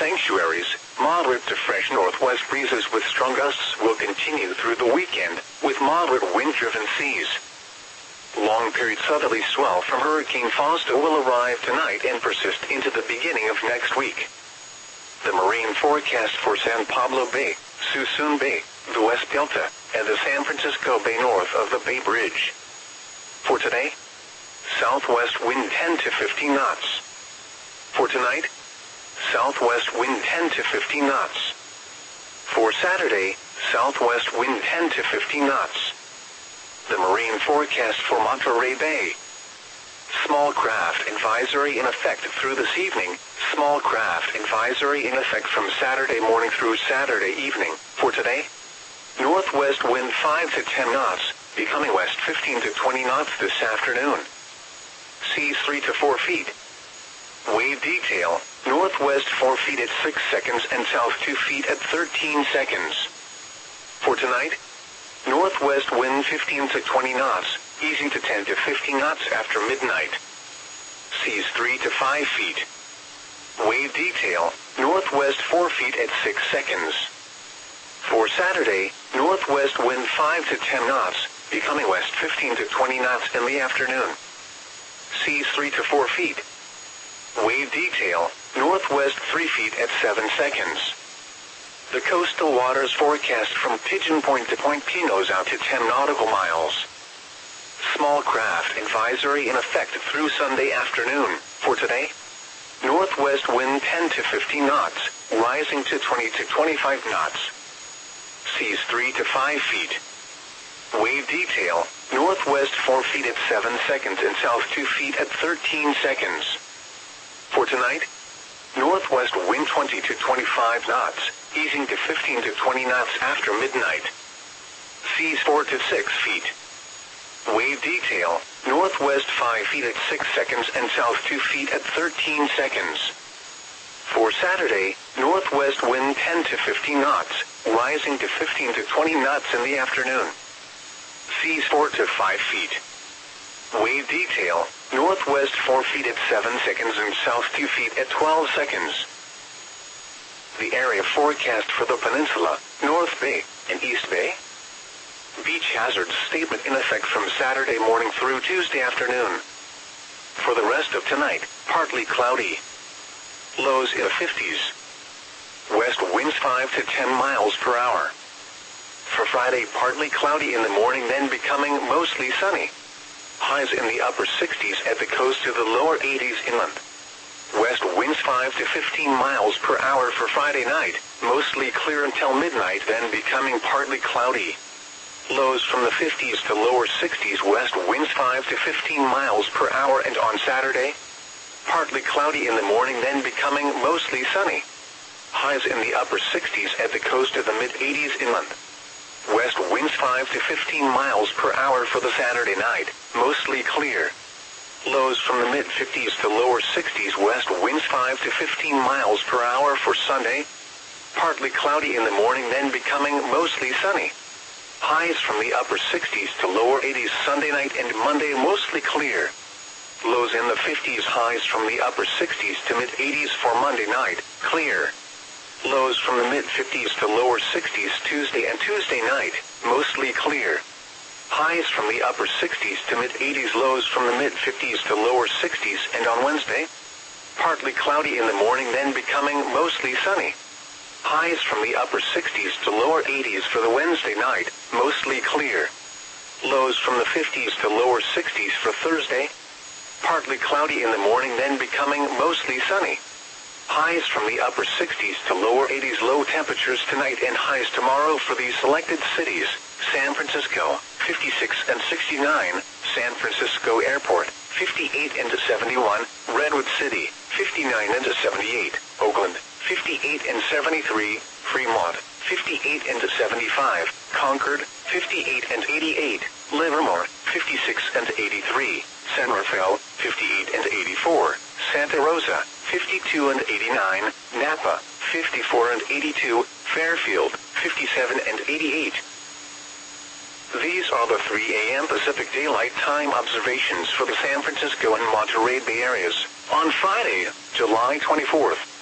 sanctuaries, moderate to fresh northwest breezes with strong gusts will continue through the weekend, with moderate wind-driven seas. Long-period southerly swell from Hurricane Fausto will arrive tonight and persist into the beginning of next week. The marine forecast for San Pablo Bay, Suisun Bay, the West Delta, and the San Francisco Bay north of the Bay Bridge. For today, southwest wind 10 to 15 knots. For tonight, southwest wind 10 to 15 knots. For Saturday, southwest wind 10 to 15 knots. The marine forecast for Monterey Bay. Small craft advisory in effect through this evening. Small craft advisory in effect from Saturday morning through Saturday evening. For today, northwest wind 5 to 10 knots, becoming west 15 to 20 knots this afternoon. Seas 3 to 4 feet. Wave detail, northwest 4 feet at 6 seconds and south 2 feet at 13 seconds. For tonight, northwest wind 15 to 20 knots, easing to 10 to 15 knots after midnight. Seas 3 to 5 feet. Wave detail, northwest 4 feet at 6 seconds. For Saturday, northwest wind 5 to 10 knots, becoming west 15 to 20 knots in the afternoon. Seas 3 to 4 feet. Wave detail, northwest 3 feet at 7 seconds. The coastal waters forecast from Pigeon Point to Point Pinos out to 10 nautical miles. Small craft advisory in effect through Sunday afternoon. For today, northwest wind 10 to 15 knots, rising to 20 to 25 knots. Seas 3 to 5 feet. Wave detail, northwest 4 feet at 7 seconds and south 2 feet at 13 seconds. For tonight, northwest wind 20 to 25 knots, easing to 15 to 20 knots after midnight. Seas 4 to 6 feet. Wave detail, northwest 5 feet at 6 seconds and south 2 feet at 13 seconds. For Saturday, northwest wind 10 to 15 knots, rising to 15 to 20 knots in the afternoon. Seas 4 to 5 feet. Wave detail, northwest 4 feet at 7 seconds and south 2 feet at 12 seconds. The area forecast for the peninsula, North Bay, and East Bay. Beach hazard statement in effect from Saturday morning through Tuesday afternoon. For the rest of tonight, partly cloudy. Lows in the 50s. West winds 5 to 10 miles per hour. For Friday, partly cloudy in the morning, then becoming mostly sunny. Highs in the upper 60s at the coast to the lower 80s inland. West winds 5 to 15 miles per hour for Friday night, mostly clear until midnight, then becoming partly cloudy. Lows from the 50s to lower 60s, west winds 5 to 15 miles per hour, and on Saturday, partly cloudy in the morning, then becoming mostly sunny. Highs in the upper 60s at the coast to the mid-80s inland. West winds 5 to 15 miles per hour for the Saturday night, mostly clear. Lows from the mid-50s to lower 60s, west winds 5 to 15 miles per hour for Sunday. Partly cloudy in the morning, then becoming mostly sunny. Highs from the upper 60s to lower 80s Sunday night and Monday, mostly clear. Lows in the 50s, highs from the upper 60s to mid-80s for Monday night, clear. Lows from the mid-50s to lower 60s Tuesday and Tuesday night, mostly clear. Highs from the upper 60s to mid-80s, lows from the mid-50s to lower 60s, and on Wednesday, partly cloudy in the morning, then becoming mostly sunny. Highs from the upper 60s to lower 80s for the Wednesday night, mostly clear. Lows from the 50s to lower 60s for Thursday, partly cloudy in the morning, then becoming mostly sunny. Highs from the upper 60s to lower 80s, low temperatures tonight and highs tomorrow for these selected cities: San Francisco, 56 and 69, San Francisco Airport, 58 and 71, Redwood City, 59 and 78, Oakland, 58 and 73, Fremont, 58 and 75, Concord, 58 and 88, Livermore, 56 and 83, San Rafael, 58 and 84, Santa Rosa, 52 and 89, Napa, 54 and 82, Fairfield, 57 and 88. These are the 3 a.m. Pacific Daylight Time observations for the San Francisco and Monterey Bay areas on Friday, July 24th.